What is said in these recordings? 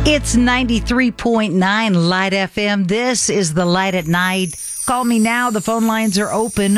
It's 93.9 Light FM. This is the Light at Night. Call me now. The phone lines are open.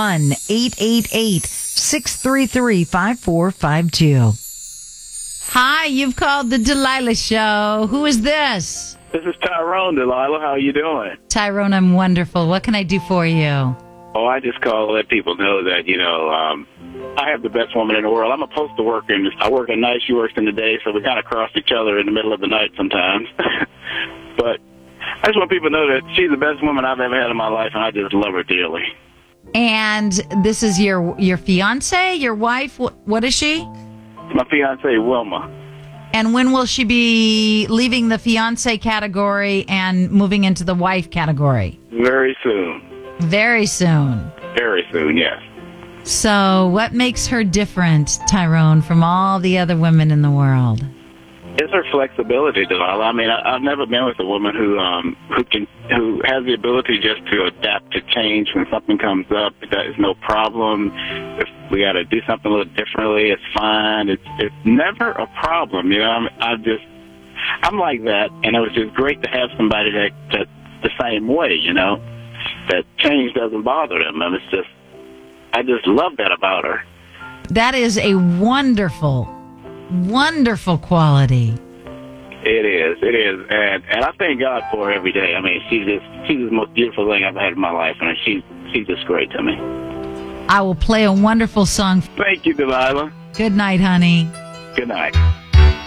1-888-633-5452. Hi, you've called the Delilah Show. Who is this? This is Tyrone, Delilah. How are you doing? Tyrone, I'm wonderful. What can I do for you? Oh, I just call to let people know that, I have the best woman in the world. I'm a postal worker, and I work at night, she works in the day, so we kind of cross each other in the middle of the night sometimes. But I just want people to know that she's the best woman I've ever had in my life, and I just love her dearly. And this is your fiance, your wife? What is she? My fiance, Wilma. And when will she be leaving the fiance category and moving into the wife category? Very soon. Very soon. Very soon, yes. So what makes her different, Tyrone, from all the other women in the world? It's her flexibility, Delilah. I mean, I've never been with a woman who has the ability just to adapt to change when something comes up. That is no problem. If we got to do something a little differently, it's fine. It's never a problem. I'm like that, and it was just great to have somebody that the same way. That change doesn't bother them, and I just love that about her. That is a wonderful, wonderful quality. It is, and I thank God for her every day. I mean, she's the most beautiful thing I've had in my life, and she's just great to me. I will play a wonderful song. Thank you, Delilah. Good night, honey. Good night.